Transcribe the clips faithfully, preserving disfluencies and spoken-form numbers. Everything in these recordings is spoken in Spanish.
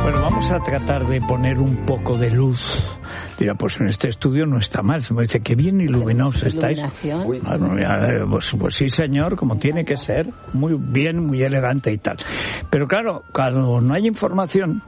Bueno, vamos a tratar de poner un poco de luz. Dirá, pues en este estudio no está mal. Se me dice que bien iluminados estáis. Ah, no, ya, pues, pues sí, señor, como tiene que ser. Muy bien, muy elegante y tal. Pero claro, cuando no hay información,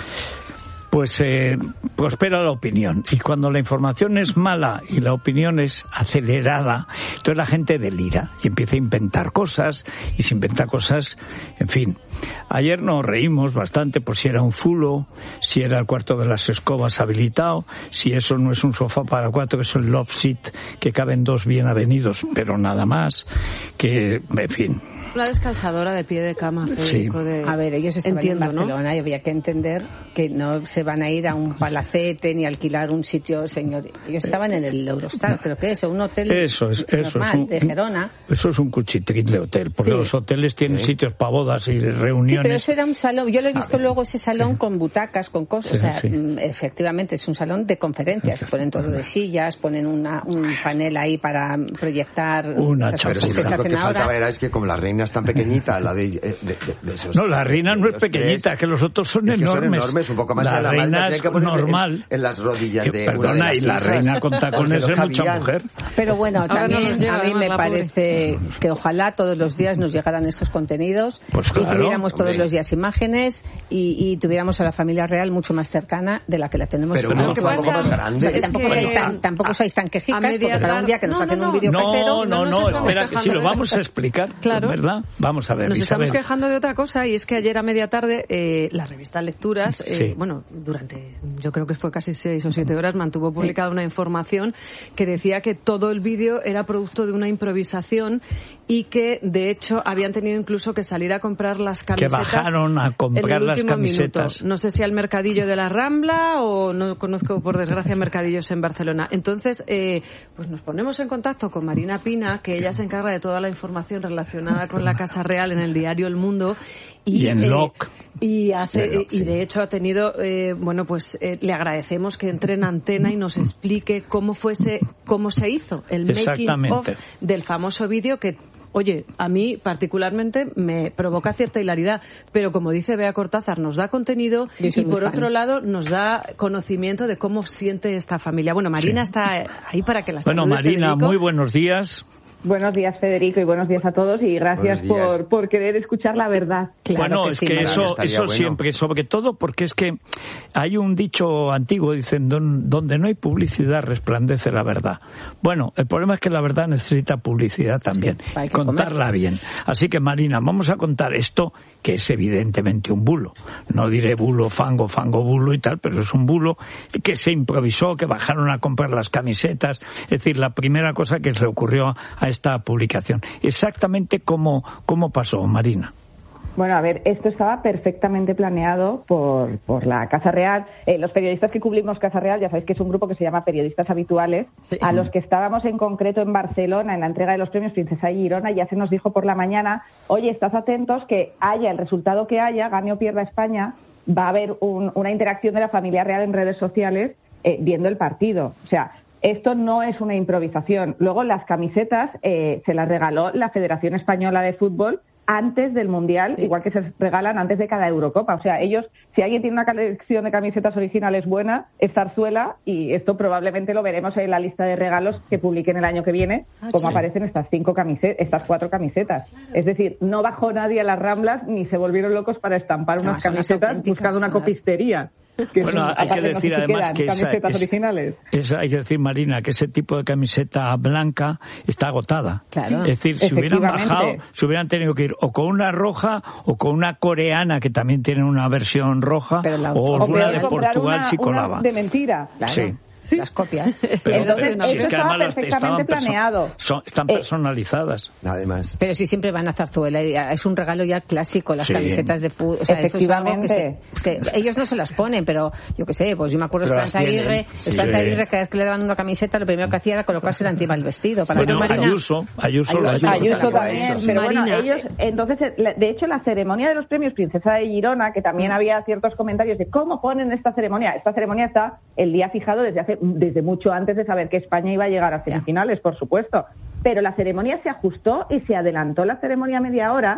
pues eh, prospera la opinión. Y cuando la información es mala y la opinión es acelerada, entonces la gente delira y empieza a inventar cosas, y se inventa cosas, en fin. Ayer nos reímos bastante por si era un zulo, si era el cuarto de las escobas habilitado, si eso no es un sofá para cuatro, que es el love seat, que caben dos bien avenidos, pero nada más, que, en fin. Una descalzadora de pie de cama, Federico. Sí. De... A ver, ellos estaban Entiendo, en Barcelona, ¿no? Y había que entender que no se van a ir a un palacete ni alquilar un sitio, señor. Ellos estaban en el Eurostar, creo que es, un hotel eso es, eso normal, es un, de Gerona. Eso es un cuchitril de hotel, porque sí. Los hoteles tienen sí. sitios para bodas y reuniones. Sí, pero eso era un salón. Yo lo he visto luego, ese salón sí. con butacas, con cosas. Sí, o sea, sí. efectivamente es un salón de conferencias. Sí. Ponen todo de sillas, ponen una, un panel ahí para proyectar. Una Pero si lo único que ahora. faltaba era es que como la reina es tan pequeñita, la de, de, de, de esos, no, la reina no es pequeñita, tres, que los otros son, es que enormes. son enormes. Un poco más la de la reina es normal. En, en las rodillas que, de perdona, una de y la hijas, reina con tacones es mucha mujer. Pero bueno, también no a mí me parece pobre. que ojalá todos los días nos llegaran estos contenidos pues claro, y tuviéramos todos hombre. los días imágenes y, y tuviéramos a la familia real mucho más cercana de la que la tenemos. Pero un poco más grande. O sea, que es tampoco que... seáis tan, tampoco seáis tan quejicas, porque para un día que nos no, hacen no, un vídeo no, casero... No, no, no, no espera, que sí, lo vamos a explicar, claro. ¿verdad? Vamos a ver, Nos Isabel. estamos quejando de otra cosa, y es que ayer a media tarde eh, la revista Lecturas, eh, sí. bueno, durante, yo creo que fue casi seis o siete horas, mantuvo publicada una información que decía que todo el vídeo era producto de una improvisación y que, de hecho, habían tenido incluso que salir a comprar las camisetas. Que bajaron a comprar las camisetas. Minuto. No sé si al mercadillo de la Rambla o no conozco, por desgracia, mercadillos en Barcelona. Entonces, eh, pues nos ponemos en contacto con Marina Pina, que ella se encarga de toda la información relacionada con la Casa Real en el diario El Mundo. Y, y en eh, Loc. Y, hace, Loc, sí. y de hecho ha tenido, eh, bueno, pues eh, le agradecemos que entre en antena y nos explique cómo fuese, cómo se hizo el making of del famoso vídeo que, oye, a mí particularmente me provoca cierta hilaridad, pero como dice Bea Cortázar, nos da contenido y por otro fan. lado nos da conocimiento de cómo siente esta familia. Bueno, Marina sí. está ahí para que la Bueno, saludes, Marina, Federico. Muy buenos días. Buenos días, Federico, y buenos días a todos, y gracias por, por querer escuchar la verdad. Claro bueno, que es sí, que eso, eso bueno. siempre, sobre todo porque es que hay un dicho antiguo, dicen, donde no hay publicidad resplandece la verdad. Bueno, el problema es que la verdad necesita publicidad también, sí, contarla comer. bien. Así que, Marina, vamos a contar esto, que es evidentemente un bulo. No diré bulo, fango, fango, bulo y tal, pero es un bulo que se improvisó, que bajaron a comprar las camisetas. Es decir, la primera cosa que se ocurrió a esta publicación. Exactamente cómo, cómo pasó, Marina. Bueno, a ver, esto estaba perfectamente planeado por, por la Casa Real. Eh, los periodistas que cubrimos Casa Real, ya sabéis que es un grupo que se llama Periodistas Habituales, sí. A los que estábamos en concreto en Barcelona en la entrega de los premios Princesa de Girona, ya se nos dijo por la mañana, oye, estad atentos que haya el resultado que haya, gane o pierda España, va a haber un, una interacción de la familia real en redes sociales eh, viendo el partido. O sea, esto no es una improvisación. Luego, las camisetas eh, se las regaló la Federación Española de Fútbol antes del Mundial, sí. Igual que se regalan antes de cada Eurocopa. O sea, ellos, si alguien tiene una colección de camisetas originales buena, es Zarzuela, y esto probablemente lo veremos en la lista de regalos que publiquen el año que viene, ah, como sí. aparecen estas cinco camisetas, estas cuatro camisetas. Claro. Es decir, no bajó nadie a las Ramblas ni se volvieron locos para estampar no, unas camisetas buscando una copistería. Que bueno, son, hay que decir no sé si además que esa, camisetas es, originales. Esa, hay que decir, Marina, que ese tipo de camiseta blanca está agotada. Claro. Es decir, si hubieran bajado, si hubieran tenido que ir o con una roja o con una coreana, que también tiene una versión roja, la, o, o una de Portugal una, si colaba. Una de mentira. Claro. Sí. Sí. Las copias. Pero, Entonces, pero si es que estaba además perfectamente planeado. Perso- son, están personalizadas. Eh, además. Pero sí, siempre van a Zarzuela. Es un regalo ya clásico, las sí. camisetas de fútbol. O sea, efectivamente. Eso es algo que, se, que ellos no se las ponen, pero yo qué sé, pues yo me acuerdo de Esperanza Aguirre. Sí. Esperanza Aguirre, cada vez que le daban una camiseta, lo primero que hacía era colocarse encima del vestido. Para bueno, que Marina... Ayuso, Ayuso, Ayuso, Ayuso, Ayuso, Ayuso también. Ayuso. Pero Marina, bueno, ellos, entonces, de hecho, la ceremonia de los premios Princesa de Girona, que también había ciertos comentarios de cómo ponen esta ceremonia. Esta ceremonia está el día fijado desde hace desde mucho antes de saber que España iba a llegar a semifinales, por supuesto. Pero la ceremonia se ajustó y se adelantó la ceremonia media hora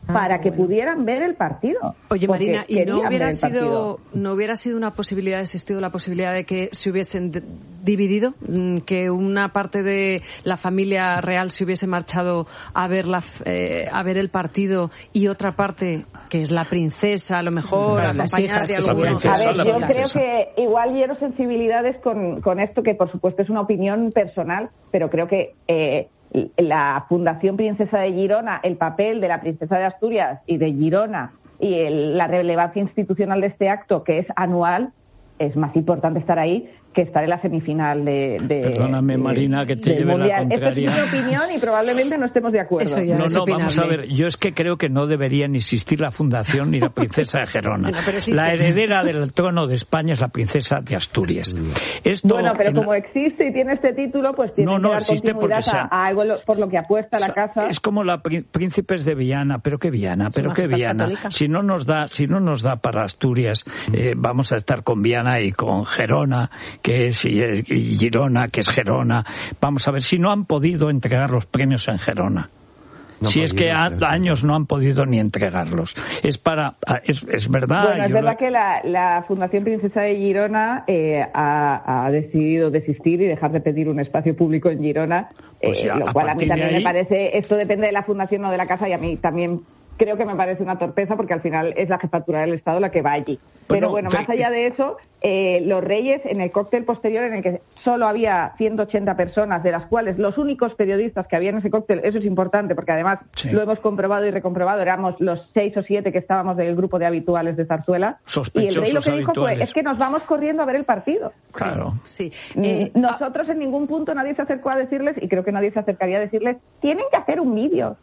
para ah, que bueno. pudieran ver el partido. Oye, Marina, ¿y no hubiera sido no hubiera sido una posibilidad, existido la posibilidad de que se hubiesen d- dividido, que una parte de la familia real se hubiese marchado a ver la, eh, a ver el partido y otra parte, que es la princesa, a lo mejor claro, acompañada de alguno? A ver, yo creo que igual hiero sensibilidades con, con esto, que por supuesto es una opinión personal, pero creo que eh, la Fundación Princesa de Girona, el papel de la Princesa de Asturias y de Girona y el, la relevancia institucional de este acto, que es anual, es más importante estar ahí que estar en la semifinal de... de Perdóname, de, Marina, que te lleve mundial. la contraria. Esta es mi opinión y probablemente no estemos de acuerdo. No, no, vamos a ver, yo es que creo que no debería ni existir la fundación ni la princesa de Gerona. Bueno, la heredera del trono de España es la princesa de Asturias. Esto, bueno, pero como la... existe y tiene este título, pues tiene no, no, que dar continuidad sean... a, a algo por lo que apuesta la casa. Es como la pr- príncipes de Viana, pero qué Viana, pero qué Viana. Católica. Si no nos da, si no nos da para Asturias, eh, vamos a estar con Viana y con Gerona, que es y, y Girona, que es Gerona. Vamos a ver si no han podido entregar los premios en Gerona. No si es que a años no han podido ni entregarlos. Es para es, es verdad. Bueno, es verdad lo... que la, la Fundación Princesa de Girona eh, ha, ha decidido desistir y dejar de pedir un espacio público en Girona, pues ya, eh, lo cual a mí también ahí... me parece, esto depende de la fundación o de la casa, y a mí también creo que me parece una torpeza, porque al final es la jefatura del Estado la que va allí. Pero bueno, bueno más allá de eso, eh, los Reyes, en el cóctel posterior en el que solo había ciento ochenta personas, de las cuales los únicos periodistas que había en ese cóctel, eso es importante porque además sí. lo hemos comprobado y recomprobado, éramos los seis o siete que estábamos del grupo de habituales de Zarzuela, y el Rey lo que dijo habituales. fue, es que nos vamos corriendo a ver el partido. Claro. Sí. Eh, Nosotros en ningún punto nadie se acercó a decirles, y creo que nadie se acercaría a decirles, tienen que hacer un vídeo.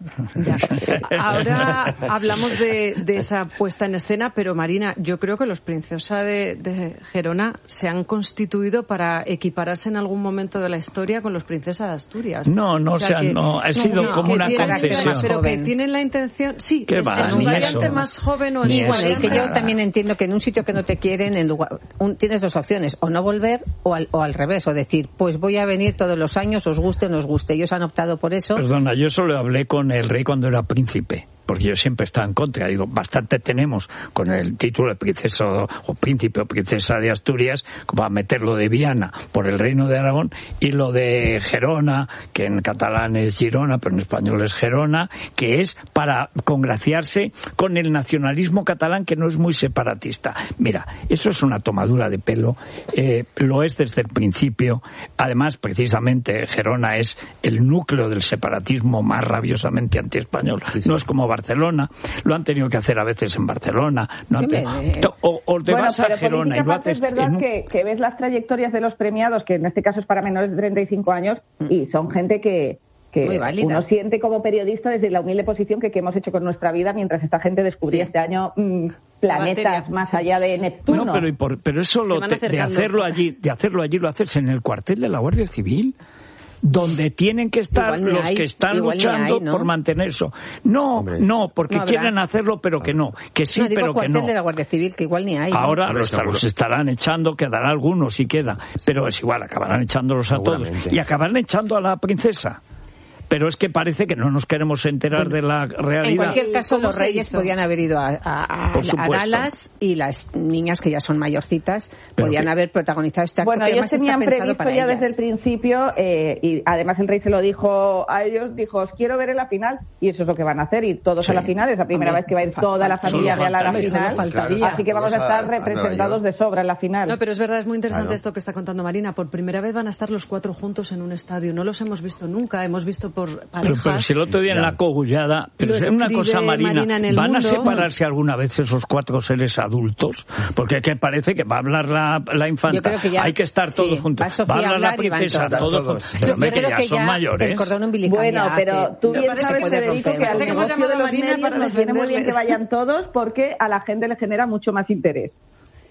Ahora hablamos de, de esa puesta en escena, pero Marina, yo creo que los Princesa de, de Gerona se han constituido para equipararse en algún momento de la historia con los Princesa de Asturias. No, no, o sea, que, no, ha sido no, como una concesión. Pero que tienen la intención, sí, es, va, es un variante eso. más joven o y en bueno, y que yo también entiendo que en un sitio que no te quieren, en lugar, un, tienes dos opciones, o no volver o al, o al revés, o decir, pues voy a venir todos los años, os guste o no os guste. Ellos han optado por eso. Perdona, yo solo hablé con el rey cuando era príncipe, porque yo siempre estaba en contra. Digo, bastante tenemos con el título de princesa o príncipe o princesa de Asturias como a meterlo de Viana por el Reino de Aragón, y lo de Gerona, que en catalán es Girona, pero en español es Gerona, que es para congraciarse con el nacionalismo catalán, que no es muy separatista. Mira, eso es una tomadura de pelo, eh, lo es desde el principio. Además, precisamente, Gerona es el núcleo del separatismo más rabiosamente antiespañol. Sí, sí. No es como Barcelona, lo han tenido que hacer a veces en Barcelona, no han tenido... o, o te bueno, vas a Gerona y lo haces. Es verdad en... que, que ves las trayectorias de los premiados, que en este caso es para menores de treinta y cinco años, y son gente que, que uno siente como periodista desde la humilde posición que, que hemos hecho con nuestra vida mientras esta gente descubría sí. este año mmm, planetas más sí. allá de Neptuno. No, pero, y por, pero eso lo te, de hacerlo allí, de hacerlo allí lo haces en el cuartel de la Guardia Civil, donde tienen que estar los hay, que están luchando hay, ¿no? por mantener eso. No, Hombre. no, porque no quieren hacerlo, pero que no, que sí, no, digo pero que no. de la Guardia Civil, que igual ni hay. Ahora ¿no? los, los estarán echando, quedará algunos si queda, pero es igual, acabarán echándolos a todos. Y acabarán echando a la princesa. Pero es que parece que no nos queremos enterar bueno, de la realidad. En cualquier caso, los reyes podían haber ido a, a, a, a Dallas, y las niñas, que ya son mayorcitas, pero podían que... haber protagonizado este acto, bueno, que además ellos tenían está pensado previsto ya ellas. desde el principio, eh, y además el rey se lo dijo a ellos, dijo, os quiero ver en la final, y eso es lo que van a hacer, y todos sí. a la final. Es la primera Hombre, vez que va a ir toda la familia real a la final, claro, así que vamos a estar representados de sobra en la final. No, pero es verdad, es muy interesante claro. esto que está contando Marina. Por primera vez van a estar los cuatro juntos en un estadio. No los hemos visto nunca, hemos visto por parejas. Si el otro día ya. en la cogullada, pero es una cosa, Marina, Marina ¿van mundo? a separarse alguna vez esos cuatro seres adultos? Porque que parece que va a hablar la, la infanta, que ya, hay que estar todos sí, juntos, va, va a hablar la princesa, todos, todos. Pero hombre, que ya que son ya mayores. El cordón umbilical bueno, ya, pero tú bien sabes, Federico, que al negocio de los medios nos viene muy bien que vayan todos, porque a la gente le genera mucho más interés.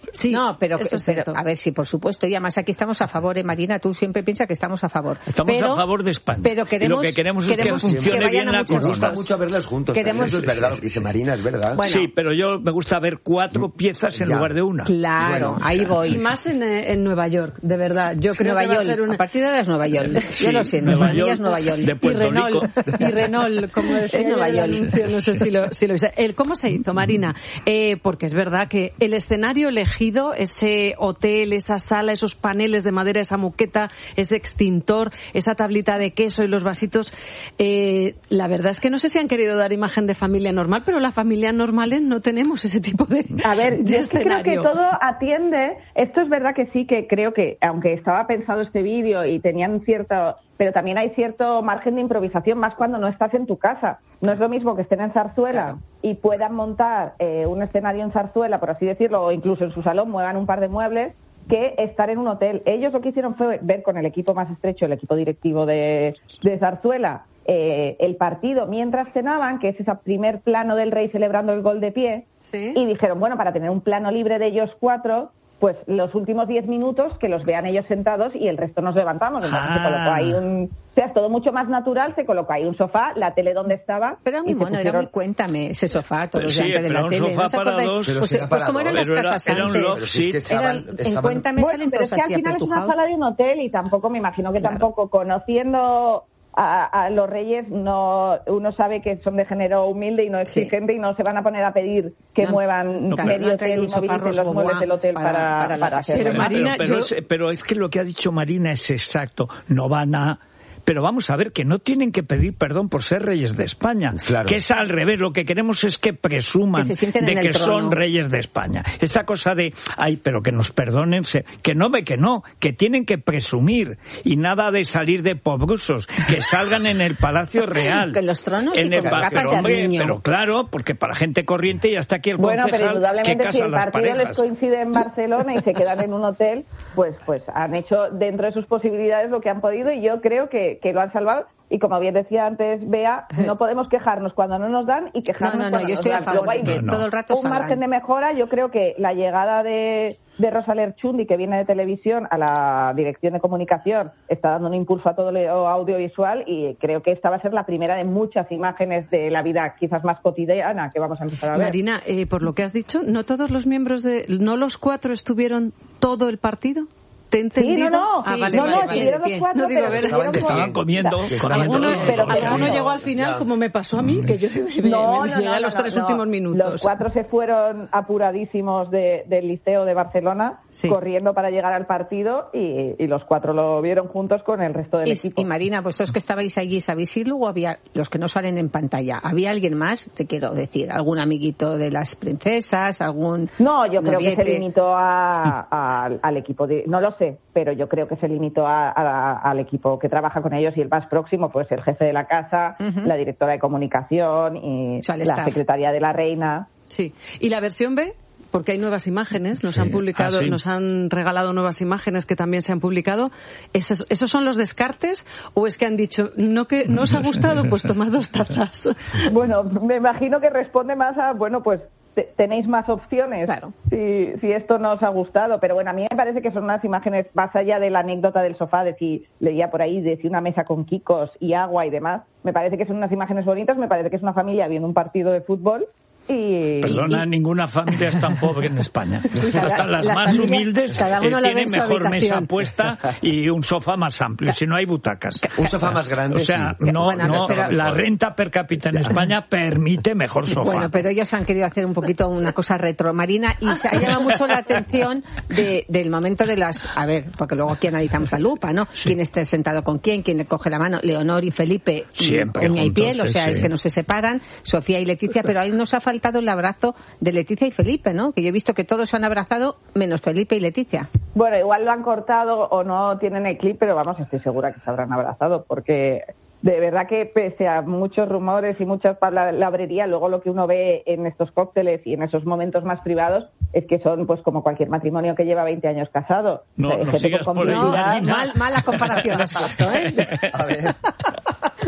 Sí, no, pero, eso es pero a ver, sí, por supuesto. Y además aquí estamos a favor, ¿eh, Marina? Tú siempre piensas que estamos a favor. Estamos pero, a favor de España. Pero queremos, y lo que queremos, queremos es que funcione que bien la cosa. Nos gusta mucho verlas juntos. Queremos, eso es verdad, lo que dice Marina, es verdad. Bueno, sí, pero yo me gusta ver cuatro piezas en ya. lugar de una. Claro, bueno, ahí voy. Y más en, en Nueva York, de verdad. Yo creo Nueva que va York. a ser una... A partir de ahora es Nueva York. Sí, yo lo siento, Nueva para mí es Nueva York. De Puerto y Renault, Rico. Y Renault, como decía es Nueva York. Anuncio, no sé si lo, si lo hice. El, ¿Cómo se hizo, Marina? Eh, porque es verdad que el escenario elegido, ese hotel, esa sala, esos paneles de madera, esa moqueta, ese extintor, esa tablita de queso y los vasitos, eh, la verdad es que no sé si han querido dar imagen de familia normal, pero las familias normales no tenemos ese tipo de A ver, de yo es que creo que escenario. todo atiende. Esto es verdad que sí, que creo que, aunque estaba pensado este vídeo y tenían cierto... pero también hay cierto margen de improvisación, más cuando no estás en tu casa. No es lo mismo que estén en Zarzuela claro. y puedan montar eh, un escenario en Zarzuela, por así decirlo, o incluso en su salón muevan un par de muebles, que estar en un hotel. Ellos lo que hicieron fue ver con el equipo más estrecho, el equipo directivo de, de Zarzuela, eh, el partido mientras cenaban, que es ese primer plano del rey celebrando el gol de pie, ¿sí? Y dijeron, bueno, para tener un plano libre de ellos cuatro, pues los últimos diez minutos que los vean ellos sentados y el resto nos levantamos. Entonces ah. se colocó ahí un... O sea, es todo mucho más natural, se colocó ahí un sofá, la tele donde estaba... Pero a mí, bueno, pusieron... era muy cuéntame, ese sofá, todos sí, delante de la tele. ¿No os acordáis? Dos, pues, pues como eran las casas era, antes. Era un sí, es que estaban, era, en Cuéntame bueno, salen pero todos es que así al final es una apretujados. sala de un hotel y tampoco, me imagino que claro. tampoco conociendo... A, a los reyes no uno sabe que son de género humilde y no exigente sí. y no se van a poner a pedir que no, muevan no, medio no hotel y movilicen los muebles del hotel para, para, para, para hacerlo. Pero, Marina, pero, pero, yo... es, pero es que lo que ha dicho Marina es exacto. No van a... Pero vamos a ver que no tienen que pedir perdón por ser reyes de España, claro. que es al revés. Lo que queremos es que presuman que de que son reyes de España. Esta cosa de, ay, pero que nos perdonen, que no ve que no, que tienen que presumir y nada de salir de pobrusos, que salgan en el Palacio Real. Con los tronos en y el con ba- capas pero, de hombre, armiño. Pero claro, porque para gente corriente ya está aquí el bueno, concejal pero indudablemente que si casa el las partido parejas. les coincide en Barcelona y se quedan en un hotel, pues pues han hecho dentro de sus posibilidades lo que han podido y yo creo que, que lo han salvado. Y como bien decía antes Bea, no podemos quejarnos cuando no nos dan y quejarnos no, no, no, cuando yo nos estoy dan. a favor de que no, todo el rato un salgan. margen de mejora. Yo creo que la llegada de, de Rosa Lerchundi, que viene de televisión, a la dirección de comunicación, está dando un impulso a todo lo audiovisual y creo que esta va a ser la primera de muchas imágenes de la vida quizás más cotidiana que vamos a empezar a ver. Marina, eh, por lo que has dicho, ¿no todos los miembros de... ¿no los cuatro estuvieron todo el partido? ¿Te he entendido? Sí, no, no, ah, sí, vale, no, vale, no, vale. estuvieron los cuatro, no, digo, pero estaban, estaban comiendo, alguno, pero alguno no, llegó al final, como me pasó a mí, que yo me, no, me, me no, llegué no, a los no, tres no, últimos minutos. Los cuatro se fueron apuradísimos de, del Liceo de Barcelona, sí. corriendo para llegar al partido y, y los cuatro lo vieron juntos con el resto del y, equipo. Y Marina, vosotros que estabais allí, ¿sabéis si luego había los que no salen en pantalla? ¿Había alguien más? Te quiero decir, ¿algún amiguito de las princesas? ¿Algún No, yo creo noviete? que se limitó a, a, al equipo, de, no lo sé, pero yo creo que se limitó a, a, al equipo que trabaja con ellos y el más próximo, pues el jefe de la casa, uh-huh. la directora de comunicación y o sea, la staff. Secretaria de la reina. Sí. ¿Y la versión B? Porque hay nuevas imágenes, nos sí. han publicado, ah, sí. nos han regalado nuevas imágenes que también se han publicado. ¿Esos, ¿Esos son los descartes o es que han dicho, no que no os ha gustado, pues tomad dos tazas? Bueno, me imagino que responde más a, bueno, pues tenéis más opciones claro. si, si esto no os ha gustado, pero bueno, a mí me parece que son unas imágenes más allá de la anécdota del sofá, de si leía por ahí de si una mesa con quicos y agua y demás, me parece que son unas imágenes bonitas, me parece que es una familia viendo un partido de fútbol. Y, Perdona, y... ninguna familia es tan pobre en España. Cada, Hasta las la más familia, humildes eh, tienen mejor mesa puesta y un sofá más amplio, si no hay butacas. Un sofá más grande. O sea, sí. no, bueno, no pero... la renta per cápita en España permite mejor sofá. Bueno, pero ellos han querido hacer un poquito una cosa retro, Marina, y se ha llamado mucho la atención de, del momento de las... A ver, porque luego aquí analizamos la lupa, ¿no? Sí. Quién está sentado con quién, quién le coge la mano. Leonor y Felipe, siempre uña juntos, y piel, o sea, sí. es que no se separan. Sofía y Leticia, pero ahí nos ha faltado el abrazo de Leticia y Felipe, ¿no? Que yo he visto que todos se han abrazado menos Felipe y Leticia. Bueno, igual lo han cortado o no tienen el clip, pero vamos, estoy segura que se habrán abrazado porque de verdad que pese a muchos rumores y mucha palabrería, luego lo que uno ve en estos cócteles y en esos momentos más privados es que son pues como cualquier matrimonio que lleva veinte años casado. No, o sea, no sigas por ahí, no, mal, mala comparación has puesto, ¿eh? A ver.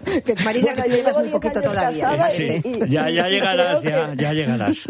Que Marina, bueno, que tú llevas muy poquito todavía. Sí, ya, ya llegarás, ya, ya llegarás.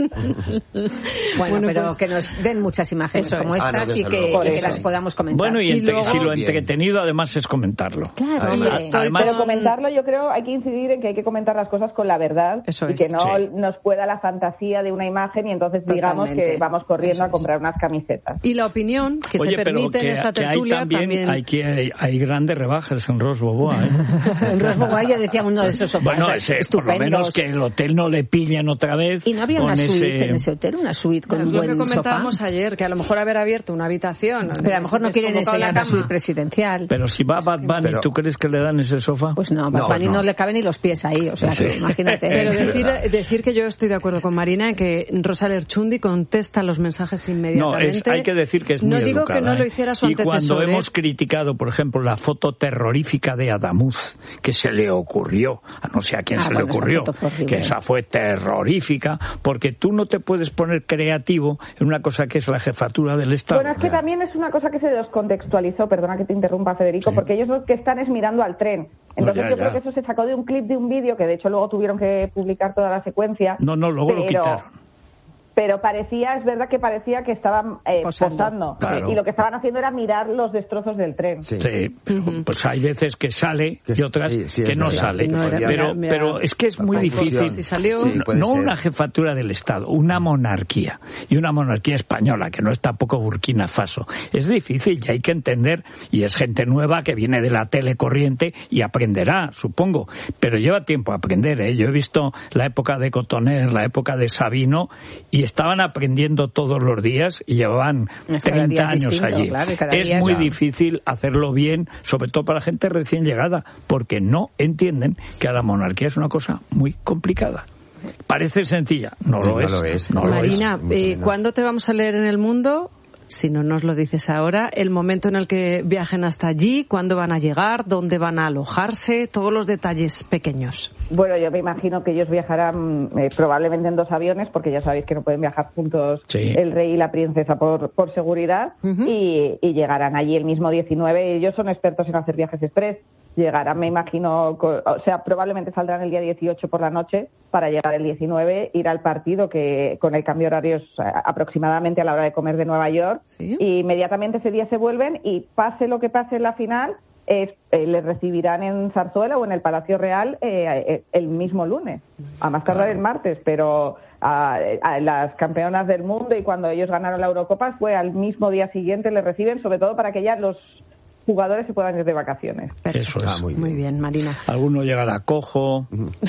Bueno, bueno pero pues, que nos den muchas imágenes como es. estas ah, no, y, que, y que las podamos comentar. Bueno, y, y entre, luego... si lo entretenido además es comentarlo. Claro, hombre, además, pero comentarlo yo creo hay que incidir en que hay que comentar las cosas con la verdad Eso y es, que no sí. nos pueda la fantasía de una imagen y entonces Totalmente. digamos que vamos corriendo a comprar unas camisetas. Y la opinión que Oye, se permite que, en esta tertulia hay también, también... Hay, que, hay, hay grandes rebajas en Ros Boboa, ¿eh? En Ros Boboa ya decía uno de esos sofás bueno, ese, por lo menos que el hotel no le pillen otra vez. Y no había una ese... suite en ese hotel, una suite con un buen sofá. Es lo que comentábamos ayer, que a lo mejor haber abierto una habitación... Pero a lo mejor no quieren enseñar la suite presidencial. Pero si va Bad Bunny, pero... ¿tú crees que le dan ese sofá? Pues no, Bad Bunny no, no. no le caben ni los pies ahí, o sea, sí. que imagínate. Pero decir, decir que yo estoy de acuerdo con Marina en que Rosa Lerchundi contesta los mensajes inmediatamente. No, es, hay que decir que es muy No digo educada, que no ¿eh? lo hiciera su y antecesor. Y cuando ¿eh? hemos criticado, por ejemplo, la foto terrorífica de Adamuz, que se le ocurrió, a no sé a quién ah, se bueno, le ocurrió, esa que esa fue terrorífica, porque tú no te puedes poner creativo en una cosa que es la jefatura del Estado. Bueno, es que ya. también es una cosa que se descontextualizó, perdona que te interrumpa, Federico, sí. porque ellos lo que están es mirando al tren. Entonces no, ya, yo ya. creo que eso se sacó de un clip de un vídeo, que de hecho luego tuvieron que publicar toda la secuencia. No, no, luego pero... lo quitaron. Pero parecía, es verdad que parecía que estaban eh, posando, posando claro. y lo que estaban haciendo era mirar los destrozos del tren. Sí, sí uh-huh. pues hay veces que sale y otras sí, sí, que no sale. No era, pero, mira, pero es que es muy difícil. Si salió... sí, no no una jefatura del Estado, una monarquía. Y una monarquía española, que no es tampoco Burkina Faso. Es difícil y hay que entender, y es gente nueva que viene de la tele corriente y aprenderá, supongo. Pero lleva tiempo a aprender, ¿eh? Yo he visto la época de Cotoner, la época de Sabino, y estaban aprendiendo todos los días y llevaban treinta años allí. Claro, es muy ya. difícil hacerlo bien, sobre todo para la gente recién llegada, porque no entienden que la monarquía es una cosa muy complicada. Parece sencilla, no lo, no es, lo es. No Marina, lo es. Eh, ¿cuándo te vamos a leer en El Mundo? Si no nos lo dices ahora, el momento en el que viajen hasta allí, cuándo van a llegar, dónde van a alojarse, todos los detalles pequeños. Bueno, yo me imagino que ellos viajarán eh, probablemente en dos aviones, porque ya sabéis que no pueden viajar juntos sí. el rey y la princesa por, por seguridad, uh-huh. y, y llegarán allí el mismo diecinueve. Ellos son expertos en hacer viajes express. Llegarán, me imagino, o sea, probablemente saldrán el día dieciocho por la noche para llegar el diecinueve, ir al partido, que con el cambio horario es aproximadamente a la hora de comer de Nueva York, ¿sí? Y inmediatamente ese día se vuelven y pase lo que pase en la final, es, eh, les recibirán en Zarzuela o en el Palacio Real eh, el mismo lunes, a más tardar el martes, pero a, a las campeonas del mundo y cuando ellos ganaron la Eurocopa fue al mismo día siguiente, les reciben, sobre todo para que ya los jugadores se puedan ir de vacaciones. Eso es. Ah, muy, muy bien, Marina. Alguno llegará cojo,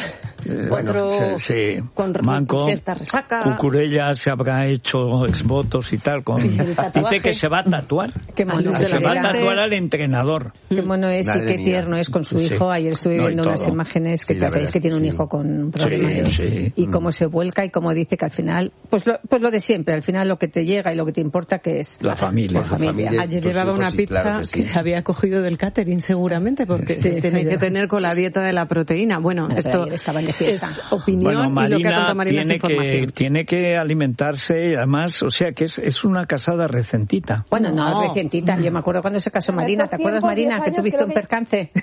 eh, otro bueno, sí, sí. con manco, cierta resaca. Cucurella se habrá hecho exvotos y tal. Con... Dice que se va a tatuar. Qué mono. Se va a tatuar al entrenador. Qué mono es Madre y qué mía. tierno es con su hijo. Sí. Ayer estuve no, viendo unas imágenes que sí, ya sabéis que tiene un hijo sí. con problemas. Sí, sí. Y cómo se vuelca y cómo dice que al final, pues lo, pues lo de siempre, al final lo que te llega y lo que te importa que es la familia. La familia. familia. Ayer llevaba una pizza claro que, que había cogido del catering seguramente porque sí, tiene que tener con la dieta de la proteína. Bueno, no, esto estaban de fiesta. Es opinión bueno, Marina, y lo que ha contado Marina tiene es información. Que, tiene que alimentarse, además, o sea que es, es una casada recentita. Bueno, no, no, recentita. Yo me acuerdo cuando se casó Marina. ¿Te acuerdas, Marina, que tuviste un percance?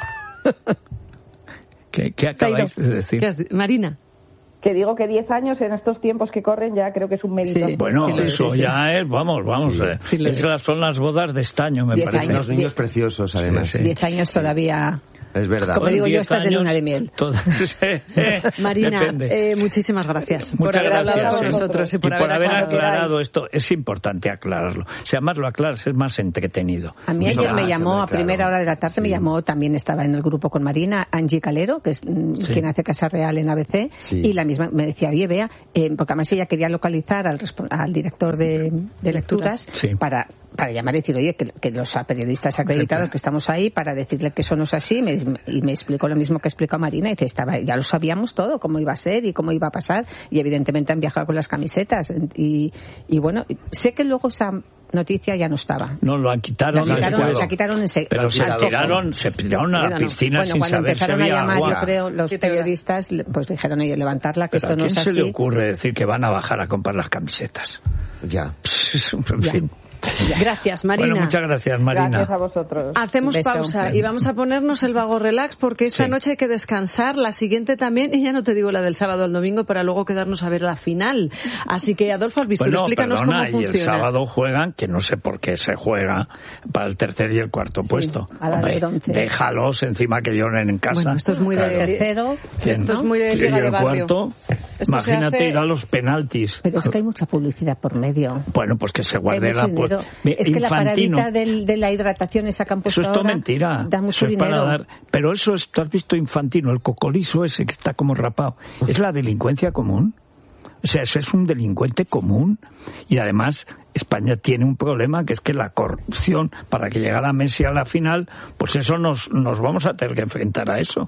¿Qué, qué acabáis de decir? ¿Qué has, Marina? Que digo que diez años en estos tiempos que corren ya creo que es un mérito. Sí, bueno, sí, eso sí, ya sí. es, vamos, vamos. Sí, eh, sí, es que son las bodas de estaño, me parece. Años, niños diez, preciosos, además. Sí, sí. Diez años todavía. Es verdad. Como digo yo, estás de luna de miel. Marina, eh, muchísimas gracias Muchas por haber gracias, hablado con sí. nosotros y por, y por haber, haber aclarado esto. Es importante aclararlo. Si además lo aclaras, es más entretenido. A mí ayer me llamó, a primera hora de la tarde, sí. me llamó, también estaba en el grupo con Marina, Angie Calero, que es sí. quien hace Casa Real en A B C, sí. y la misma me decía, oye, vea, eh, porque además ella quería localizar al, al director de, de lecturas sí. para... para llamar y decir, oye, que, que los periodistas acreditados que estamos ahí, para decirle que eso no es así, me, y me explicó lo mismo que explicó Marina, y dice, estaba, ya lo sabíamos todo, cómo iba a ser y cómo iba a pasar, y evidentemente han viajado con las camisetas, y, y bueno, sé que luego esa noticia ya no estaba. No, lo han quitado. La quitaron, la quitaron en se, Pero se tiraron, se tiraron a la piscina bueno, sin cuando saber empezaron si había a llamar, agua. Yo creo, los sí, periodistas, pues dijeron, oye, levantarla, que Pero esto no es así. ¿a quién se le ocurre decir que van a bajar a comprar las camisetas? Ya. En ya. fin. Gracias, Marina. Bueno, muchas gracias, Marina. Gracias a vosotros. Hacemos pausa y vamos a ponernos el vago relax porque esta sí. noche hay que descansar, la siguiente también, y ya no te digo la del sábado al domingo para luego quedarnos a ver la final. Así que, Adolfo, has visto, bueno, explícanos perdona, cómo funciona. Y el sábado juegan, que no sé por qué se juega, para el tercer y el cuarto sí, puesto. A la Hombre, de déjalos encima que lloren en casa. Bueno, esto es muy de claro. tercero. Esto ¿no? es muy de liga de barrio. Cuarto, imagínate hace... ir a los penaltis. Pero es que hay mucha publicidad por medio. Bueno, pues que se guarde la... Pues, es que Infantino. La paradita del, de la hidratación esa que han puesto eso es todo ahora, mentira. Da mucho eso dinero. Es para dar, pero eso es, tú has visto Infantino, el cocolizo ese que está como rapado. Es la delincuencia común. O sea, eso es un delincuente común. Y además, España tiene un problema, que es que la corrupción, para que llegara Messi a la final, pues eso nos, nos vamos a tener que enfrentar a eso.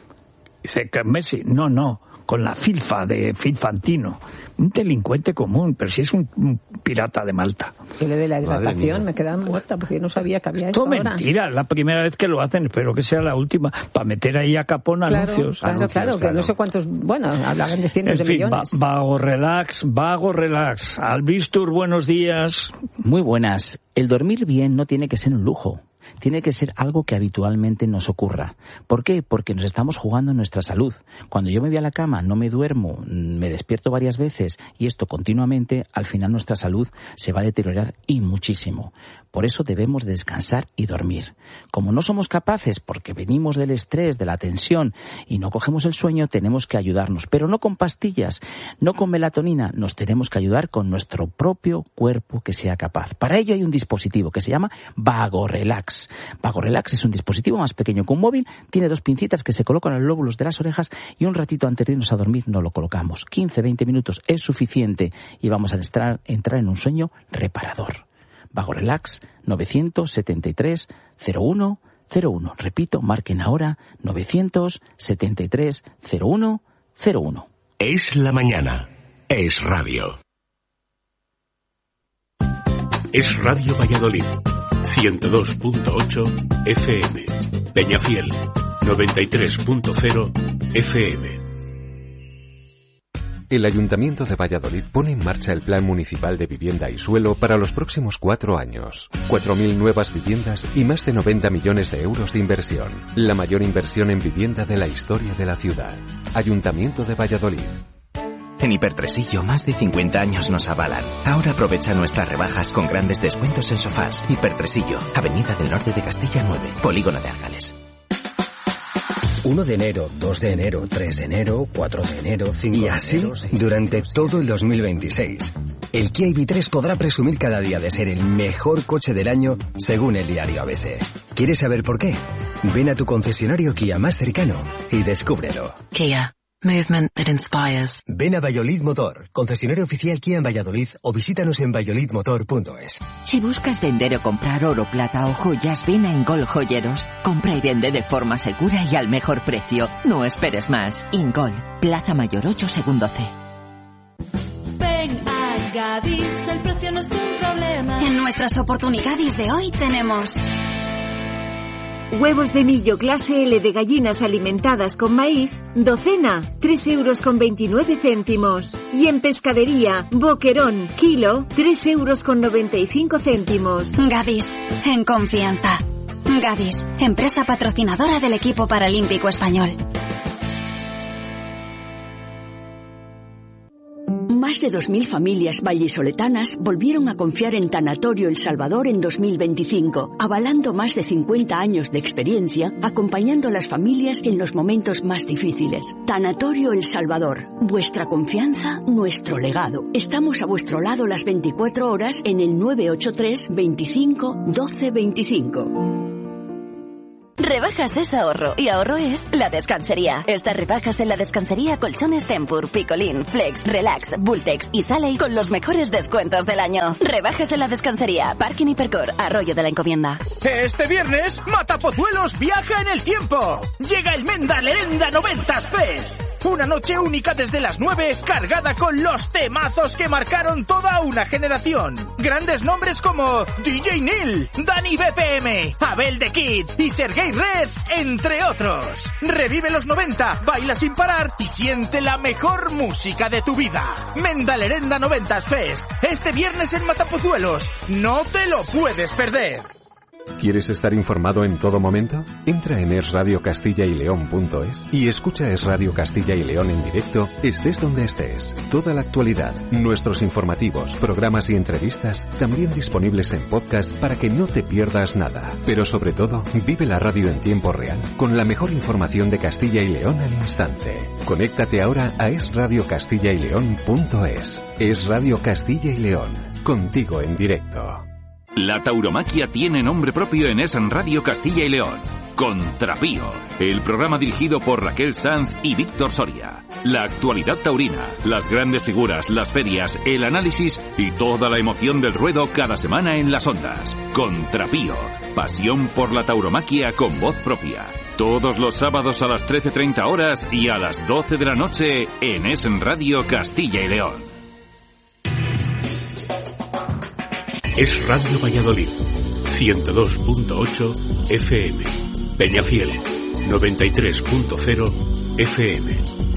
Dice que Messi, no, no, con la filfa de Infantino. Un delincuente común, pero si es un, un pirata de Malta. Que le de la hidratación me quedaba muerta porque yo no sabía que había eso. Todo mentira, es la primera vez que lo hacen, espero que sea la última, para meter ahí a capón claro, anuncios. Claro, anuncios, claro, claro, que no sé cuántos, bueno, hablaban de cientos en de fin, millones. Va, vago relax, vago relax. Albistur, buenos días. Muy buenas. El dormir bien no tiene que ser un lujo. Tiene que ser algo que habitualmente nos ocurra. ¿Por qué? Porque nos estamos jugando nuestra salud. Cuando yo me voy a la cama, no me duermo, me despierto varias veces y esto continuamente, al final nuestra salud se va a deteriorar y muchísimo. Por eso debemos descansar y dormir. Como no somos capaces, porque venimos del estrés, de la tensión y no cogemos el sueño, tenemos que ayudarnos. Pero no con pastillas, no con melatonina, nos tenemos que ayudar con nuestro propio cuerpo que sea capaz. Para ello hay un dispositivo que se llama Vago Relax. Vago Relax es un dispositivo más pequeño que un móvil, tiene dos pincitas que se colocan en los lóbulos de las orejas y un ratito antes de irnos a dormir nos lo colocamos. quince a veinte minutos es suficiente y vamos a entrar, entrar en un sueño reparador. Vago Relax nueve siete tres cero uno cero uno. Repito, marquen ahora nueve siete tres cero uno cero uno. Es la mañana. Es radio. Es Radio Valladolid. ciento dos punto ocho F M. Peñafiel. noventa y tres punto cero F M. El Ayuntamiento de Valladolid pone en marcha el Plan Municipal de Vivienda y Suelo para los próximos cuatro años. cuatro mil nuevas viviendas y más de noventa millones de euros de inversión. La mayor inversión en vivienda de la historia de la ciudad. Ayuntamiento de Valladolid. En Hipertresillo, más de cincuenta años nos avalan. Ahora aprovecha nuestras rebajas con grandes descuentos en sofás. Hipertresillo, Avenida del Norte de Castilla nueve, Polígono de Argales. uno de enero, dos de enero, tres de enero, cuatro de enero, cinco de enero... Y así, durante todo el dos mil veintiséis. El Kia I V tres podrá presumir cada día de ser el mejor coche del año, según el diario A B C. ¿Quieres saber por qué? Ven a tu concesionario Kia más cercano y descúbrelo. Kia. Movement that inspires. Ven a Valladolid Motor, concesionario oficial Kia en Valladolid, o visítanos en valladolid motor punto es. Si buscas vender o comprar oro, plata o joyas, ven a Ingol Joyeros. Compra y vende de forma segura y al mejor precio. No esperes más. Ingol, Plaza Mayor ocho, segundo C. Ven a Gadis, el precio no es un problema. En nuestras oportunidades de hoy tenemos... huevos de millo clase L de gallinas alimentadas con maíz, docena, tres euros con veintinueve céntimos. Y en pescadería, boquerón, kilo, tres euros con noventa y cinco céntimos. Gadis, en confianza. Gadis, empresa patrocinadora del equipo paralímpico español. Más de dos mil familias vallisoletanas volvieron a confiar en Tanatorio El Salvador en dos mil veinticinco, avalando más de cincuenta años de experiencia, acompañando a las familias en los momentos más difíciles. Tanatorio El Salvador, vuestra confianza, nuestro legado. Estamos a vuestro lado las veinticuatro horas en el nueve ocho tres, veinticinco, doce veinticinco. Rebajas es ahorro, y ahorro es La Descansería. Estas rebajas en La Descansería: colchones Tempur, Picolín, Flex, Relax, Bultex y Sale con los mejores descuentos del año. Rebajas en La Descansería, Parking Hipercor, Arroyo de la Encomienda. Este viernes, Matapozuelos viaja en el tiempo. Llega el Menda Lerenda noventas Fest. Una noche única desde las nueve, cargada con los temazos que marcaron toda una generación. Grandes nombres como D J Neil, Dani B P M, Abel The Kid y Sergey Red, entre otros. Revive los noventa, baila sin parar y siente la mejor música de tu vida. Mendalerenda noventas Fest, este viernes en Matapozuelos. No te lo puedes perder. ¿Quieres estar informado en todo momento? Entra en es radio castilla y león punto es y escucha Es Radio Castilla y León en directo, estés donde estés. Toda la actualidad, nuestros informativos, programas y entrevistas, también disponibles en podcast para que no te pierdas nada. Pero sobre todo, vive la radio en tiempo real, con la mejor información de Castilla y León al instante. Conéctate ahora a es radio castilla y león punto es. Es Radio Castilla y León, contigo en directo. La tauromaquia tiene nombre propio en Es Radio Castilla y León. Contrapío, el programa dirigido por Raquel Sanz y Víctor Soria. La actualidad taurina, las grandes figuras, las ferias, el análisis y toda la emoción del ruedo cada semana en las ondas. Contrapío, pasión por la tauromaquia con voz propia. Todos los sábados a las trece treinta horas y a las doce de la noche en Es Radio Castilla y León. Es Radio Valladolid, ciento dos punto ocho F M. Peñafiel, noventa y tres punto cero F M.